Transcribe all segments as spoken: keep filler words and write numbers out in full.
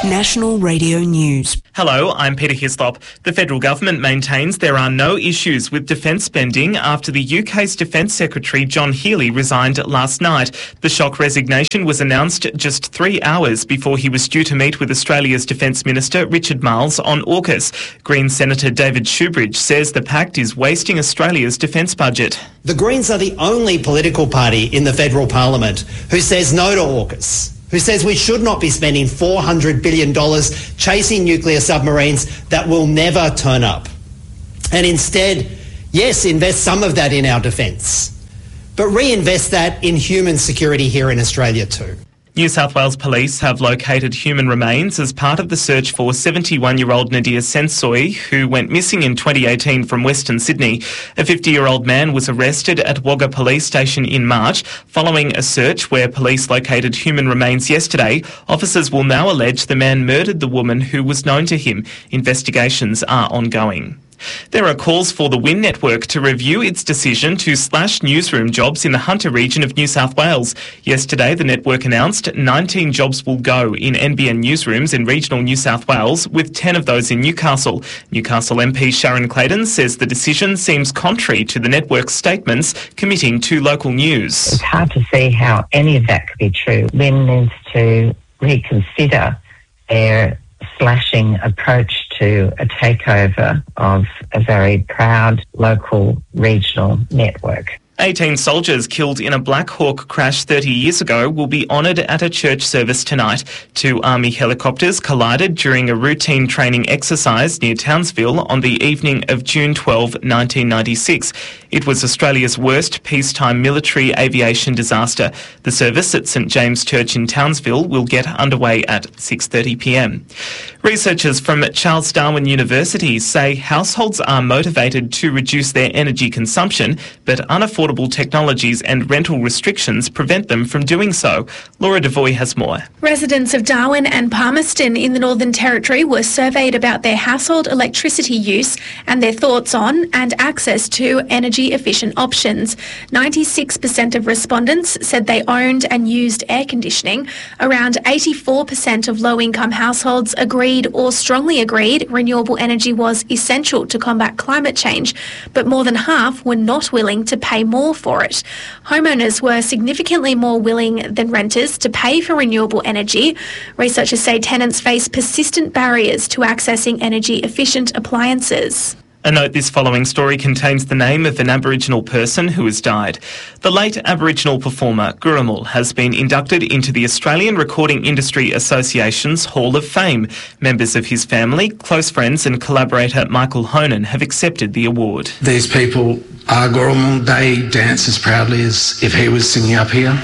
National Radio News. Hello, I'm Peter Hislop. The federal government maintains there are no issues with defence spending after the U K's Defence Secretary John Healey resigned last night. The shock resignation was announced just three hours before he was due to meet with Australia's Defence Minister Richard Marles on AUKUS. Greens Senator David Shoebridge says the pact is wasting Australia's defence budget. The Greens are the only political party in the federal parliament who says no to AUKUS, who says we should not be spending four hundred billion dollars chasing nuclear submarines that will never turn up. And instead, yes, invest some of that in our defence, but reinvest that in human security here in Australia too. New South Wales Police have located human remains as part of the search for seventy-one-year-old Nadir Sensoy, who went missing in twenty eighteen from Western Sydney. A fifty-year-old man was arrested at Wagga Police Station in March following a search where police located human remains yesterday. Officers will now allege the man murdered the woman who was known to him. Investigations are ongoing. There are calls for the Win Network to review its decision to slash newsroom jobs in the Hunter region of New South Wales. Yesterday, the network announced nineteen jobs will go in N B N newsrooms in regional New South Wales, with ten of those in Newcastle. Newcastle M P Sharon Clayton says the decision seems contrary to the network's statements committing to local news. It's hard to see how any of that could be true. Win needs to reconsider their slashing approach to a takeover of a very proud local regional network. eighteen soldiers killed in a Black Hawk crash thirty years ago will be honoured at a church service tonight. Two Army helicopters collided during a routine training exercise near Townsville on the evening of June twelfth, nineteen ninety-six. It was Australia's worst peacetime military aviation disaster. The service at St James Church in Townsville will get underway at six thirty p m. Researchers from Charles Darwin University say households are motivated to reduce their energy consumption, but unaffordable technologies and rental restrictions prevent them from doing so. Laura Devoy has more. Residents of Darwin and Palmerston in the Northern Territory were surveyed about their household electricity use and their thoughts on and access to energy-efficient options. ninety-six percent of respondents said they owned and used air conditioning. Around eighty-four percent of low-income households agreed or strongly agreed renewable energy was essential to combat climate change, but more than half were not willing to pay more for it. Homeowners were significantly more willing than renters to pay for renewable energy. Researchers say tenants face persistent barriers to accessing energy-efficient appliances. A note, this following story contains the name of an Aboriginal person who has died. The late Aboriginal performer Gurrumul has been inducted into the Australian Recording Industry Association's Hall of Fame. Members of his family, close friends and collaborator Michael Honan have accepted the award. These people are Gurrumul. They dance as proudly as if he was singing up here.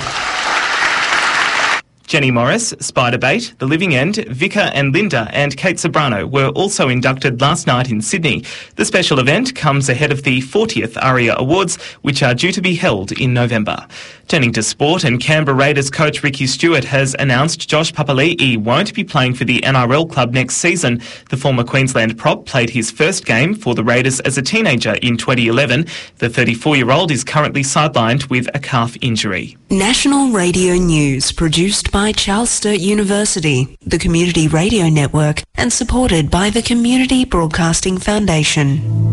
Jenny Morris, Spiderbait, The Living End, Vicar and Linda and Kate Sobrano were also inducted last night in Sydney. The special event comes ahead of the fortieth ARIA Awards, which are due to be held in November. Turning to sport, and Canberra Raiders coach Ricky Stewart has announced Josh Papali'i won't be playing for the N R L club next season. The former Queensland prop played his first game for the Raiders as a teenager in twenty eleven. The thirty-four-year-old is currently sidelined with a calf injury. National Radio News, produced by Charles Sturt University, the Community Radio Network, and supported by the Community Broadcasting Foundation.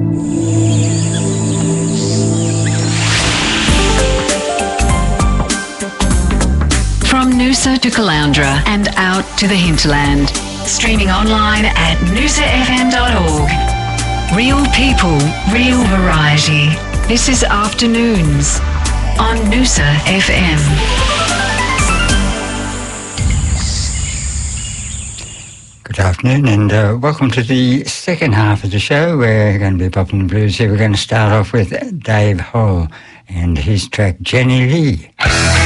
From Noosa to Caloundra and out to the hinterland. Streaming online at noosa f m dot org. Real people, real variety. This is Afternoons on Noosa F M. Good afternoon and uh, welcome to the second half of the show. We're going to be popping the blues here. We're going to start off with Dave Hall and his track Jenny Lee.